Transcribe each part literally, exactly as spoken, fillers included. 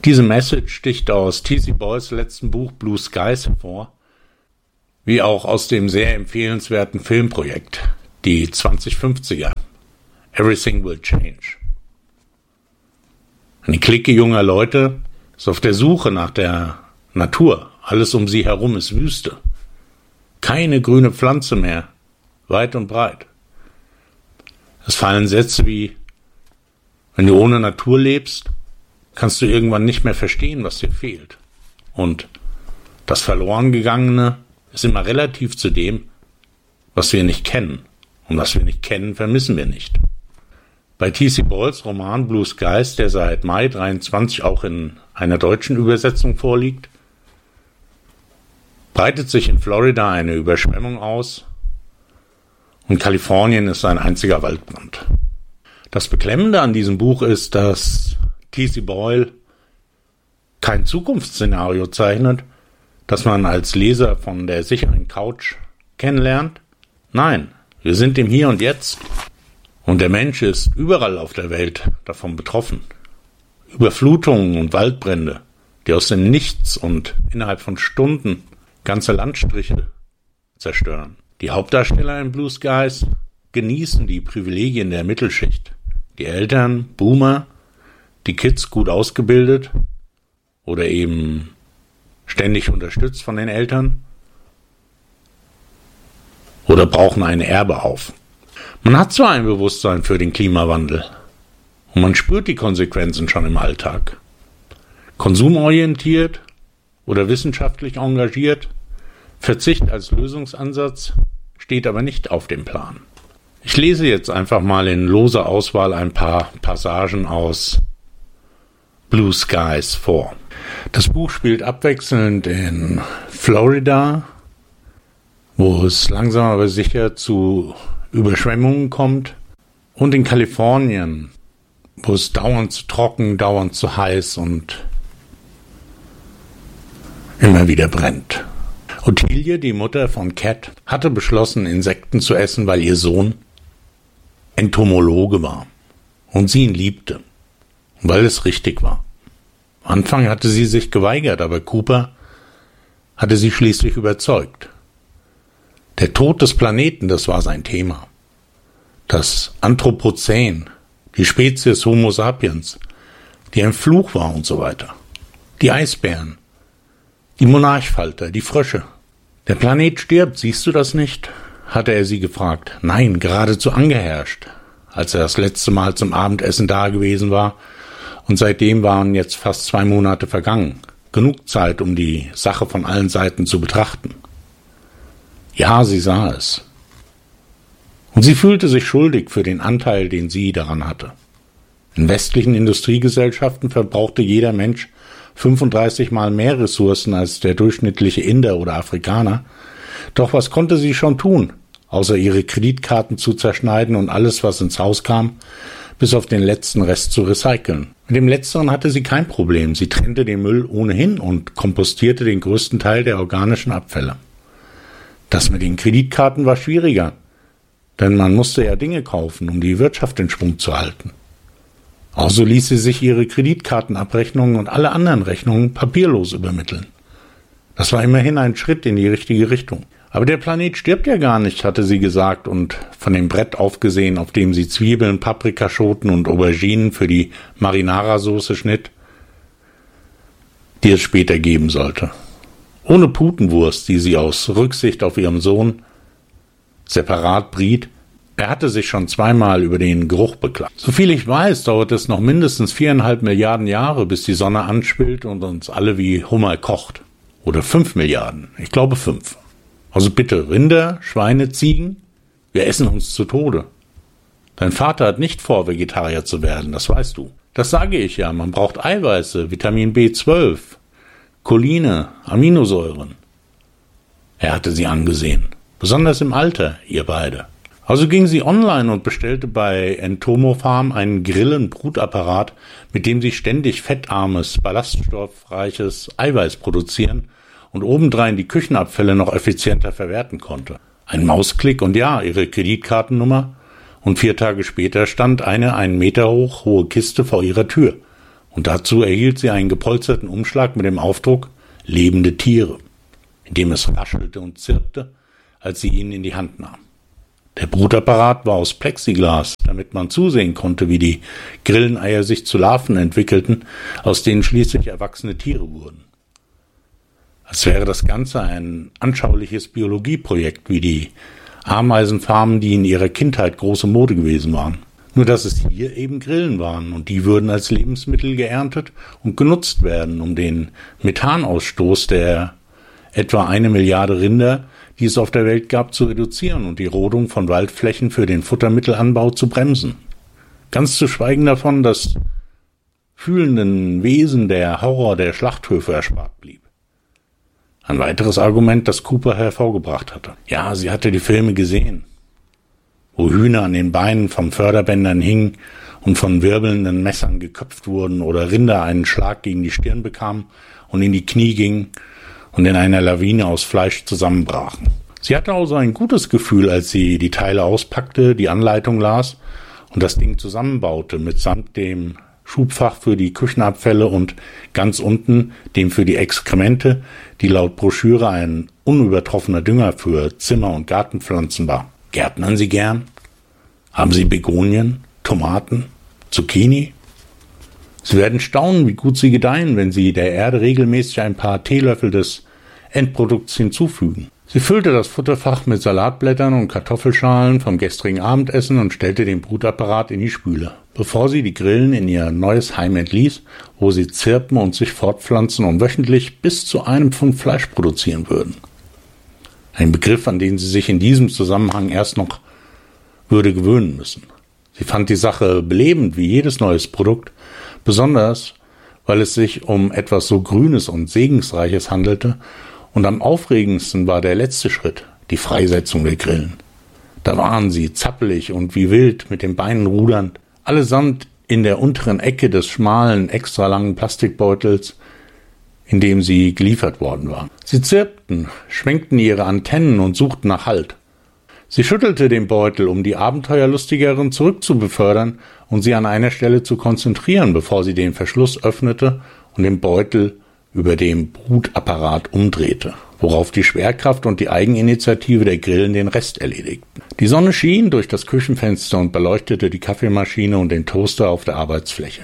Diese Message sticht aus T C Boyles letzten Buch Blue Skies hervor, wie auch aus dem sehr empfehlenswerten Filmprojekt, die zwanzig fünfziger, Everything Will Change. Eine Clique junger Leute ist auf der Suche nach der Natur. Alles um sie herum ist Wüste. Keine grüne Pflanze mehr, weit und breit. Es fallen Sätze wie: Wenn du ohne Natur lebst, kannst du irgendwann nicht mehr verstehen, was dir fehlt. Und das Verlorengegangene ist immer relativ zu dem, was wir nicht kennen. Und was wir nicht kennen, vermissen wir nicht. Bei T C Boyles Roman Blue Skies, der seit Mai dreiundzwanzig auch in einer deutschen Übersetzung vorliegt, breitet sich in Florida eine Überschwemmung aus und Kalifornien ist ein einziger Waldbrand. Das Beklemmende an diesem Buch ist, dass T C Boyle kein Zukunftsszenario zeichnet, das man als Leser von der sicheren Couch kennenlernt. Nein, wir sind im Hier und Jetzt. Und der Mensch ist überall auf der Welt davon betroffen. Überflutungen und Waldbrände, die aus dem Nichts und innerhalb von Stunden ganze Landstriche zerstören. Die Hauptdarsteller in Blue Skies genießen die Privilegien der Mittelschicht. Die Eltern, Boomer, die Kids gut ausgebildet oder eben ständig unterstützt von den Eltern oder brauchen ein Erbe auf. Man hat zwar ein Bewusstsein für den Klimawandel und man spürt die Konsequenzen schon im Alltag. Konsumorientiert oder wissenschaftlich engagiert, Verzicht als Lösungsansatz steht aber nicht auf dem Plan. Ich lese jetzt einfach mal in loser Auswahl ein paar Passagen aus Blue Skies vor. Das Buch spielt abwechselnd in Florida, wo es langsam aber sicher zu Überschwemmungen kommt, und in Kalifornien, wo es dauernd zu trocken, dauernd zu heiß und immer wieder brennt. Ottilie, die Mutter von Cat, hatte beschlossen, Insekten zu essen, weil ihr Sohn Entomologe war und sie ihn liebte, weil es richtig war. Am Anfang hatte sie sich geweigert, aber Cooper hatte sie schließlich überzeugt. Der Tod des Planeten, das war sein Thema. Das Anthropozän, die Spezies Homo sapiens, die ein Fluch war und so weiter. Die Eisbären, die Monarchfalter, die Frösche. Der Planet stirbt, siehst du das nicht? Hatte er sie gefragt. Nein, geradezu angeherrscht, als er das letzte Mal zum Abendessen da gewesen war. Und seitdem waren jetzt fast zwei Monate vergangen. Genug Zeit, um die Sache von allen Seiten zu betrachten. Ja, sie sah es. Und sie fühlte sich schuldig für den Anteil, den sie daran hatte. In westlichen Industriegesellschaften verbrauchte jeder Mensch fünfunddreißig Mal mehr Ressourcen als der durchschnittliche Inder oder Afrikaner. Doch was konnte sie schon tun, außer ihre Kreditkarten zu zerschneiden und alles, was ins Haus kam, bis auf den letzten Rest zu recyceln? Mit dem Letzteren hatte sie kein Problem. Sie trennte den Müll ohnehin und kompostierte den größten Teil der organischen Abfälle. Das mit den Kreditkarten war schwieriger, denn man musste ja Dinge kaufen, um die Wirtschaft in Schwung zu halten. Auch so ließ sie sich ihre Kreditkartenabrechnungen und alle anderen Rechnungen papierlos übermitteln. Das war immerhin ein Schritt in die richtige Richtung. Aber der Planet stirbt ja gar nicht, hatte sie gesagt und von dem Brett aufgesehen, auf dem sie Zwiebeln, Paprikaschoten und Auberginen für die Marinara-Soße schnitt, die es später geben sollte. Ohne Putenwurst, die sie aus Rücksicht auf ihren Sohn separat briet. Er hatte sich schon zweimal über den Geruch beklagt. Soviel ich weiß, dauert es noch mindestens viereinhalb Milliarden Jahre, bis die Sonne anschwillt und uns alle wie Hummer kocht. Oder fünf Milliarden. Ich glaube fünf. Also bitte, Rinder, Schweine, Ziegen, wir essen uns zu Tode. Dein Vater hat nicht vor, Vegetarier zu werden, das weißt du. Das sage ich ja, man braucht Eiweiße, Vitamin B zwölf, Choline, Aminosäuren. Er hatte sie angesehen. Besonders im Alter, ihr beide. Also ging sie online und bestellte bei Entomofarm einen Grillen-Brutapparat, mit dem sie ständig fettarmes, ballaststoffreiches Eiweiß produzieren und obendrein die Küchenabfälle noch effizienter verwerten konnte. Ein Mausklick und ja, ihre Kreditkartennummer, und vier Tage später stand eine einen Meter hoch hohe Kiste vor ihrer Tür Und dazu erhielt sie einen gepolsterten Umschlag mit dem Aufdruck »Lebende Tiere«, in dem es raschelte und zirpte, als sie ihn in die Hand nahm. Der Brutapparat war aus Plexiglas, damit man zusehen konnte, wie die Grilleneier sich zu Larven entwickelten, aus denen schließlich erwachsene Tiere wurden. Als wäre das Ganze ein anschauliches Biologieprojekt, wie die Ameisenfarmen, die in ihrer Kindheit große Mode gewesen waren. Nur dass es hier eben Grillen waren und die würden als Lebensmittel geerntet und genutzt werden, um den Methanausstoß der etwa eine Milliarde Rinder, die es auf der Welt gab, zu reduzieren und die Rodung von Waldflächen für den Futtermittelanbau zu bremsen. Ganz zu schweigen davon, dass fühlenden Wesen der Horror der Schlachthöfe erspart blieb. Ein weiteres Argument, das Cooper hervorgebracht hatte. Ja, sie hatte die Filme gesehen, wo Hühner an den Beinen von Förderbändern hingen und von wirbelnden Messern geköpft wurden oder Rinder einen Schlag gegen die Stirn bekamen und in die Knie gingen und in einer Lawine aus Fleisch zusammenbrachen. Sie hatte also ein gutes Gefühl, als sie die Teile auspackte, die Anleitung las und das Ding zusammenbaute, mitsamt dem Schubfach für die Küchenabfälle und ganz unten dem für die Exkremente, die laut Broschüre ein unübertroffener Dünger für Zimmer- und Gartenpflanzen war. Gärtnern Sie gern? Haben Sie Begonien, Tomaten, Zucchini? Sie werden staunen, wie gut sie gedeihen, wenn Sie der Erde regelmäßig ein paar Teelöffel des Endprodukts hinzufügen. Sie füllte das Futterfach mit Salatblättern und Kartoffelschalen vom gestrigen Abendessen und stellte den Brutapparat in die Spüle, bevor sie die Grillen in ihr neues Heim entließ, wo sie zirpen und sich fortpflanzen und wöchentlich bis zu einem Pfund Fleisch produzieren würden. Ein Begriff, an den sie sich in diesem Zusammenhang erst noch würde gewöhnen müssen. Sie fand die Sache belebend wie jedes neues Produkt, besonders weil es sich um etwas so Grünes und Segensreiches handelte, und am aufregendsten war der letzte Schritt, die Freisetzung der Grillen. Da waren sie, zappelig und wie wild, mit den Beinen rudernd, allesamt in der unteren Ecke des schmalen, extra langen Plastikbeutels, in dem sie geliefert worden waren. Sie zirpten, schwenkten ihre Antennen und suchten nach Halt. Sie schüttelte den Beutel, um die Abenteuerlustigeren zurückzubefördern und sie an einer Stelle zu konzentrieren, bevor sie den Verschluss öffnete und den Beutel über dem Brutapparat umdrehte, worauf die Schwerkraft und die Eigeninitiative der Grillen den Rest erledigten. Die Sonne schien durch das Küchenfenster und beleuchtete die Kaffeemaschine und den Toaster auf der Arbeitsfläche.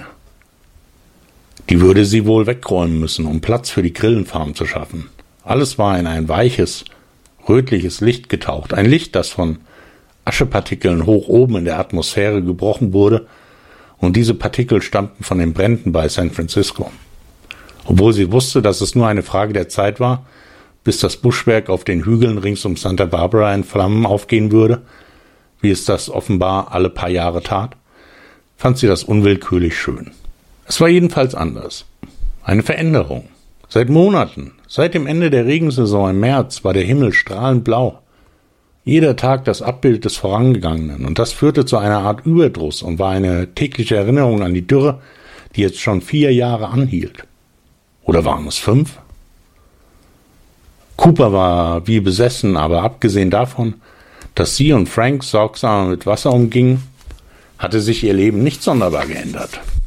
Die würde sie wohl wegräumen müssen, um Platz für die Grillenfarm zu schaffen. Alles war in ein weiches, rötliches Licht getaucht, ein Licht, das von Aschepartikeln hoch oben in der Atmosphäre gebrochen wurde, und diese Partikel stammten von den Bränden bei San Francisco. Obwohl sie wusste, dass es nur eine Frage der Zeit war, bis das Buschwerk auf den Hügeln rings um Santa Barbara in Flammen aufgehen würde, wie es das offenbar alle paar Jahre tat, fand sie das unwillkürlich schön. Es war jedenfalls anders. Eine Veränderung. Seit Monaten, seit dem Ende der Regensaison im März, war der Himmel strahlend blau. Jeder Tag das Abbild des Vorangegangenen, und das führte zu einer Art Überdruss und war eine tägliche Erinnerung an die Dürre, die jetzt schon vier Jahre anhielt. Oder waren es fünf? Cooper war wie besessen, aber abgesehen davon, dass sie und Frank sorgsam mit Wasser umgingen, hatte sich ihr Leben nicht sonderbar geändert.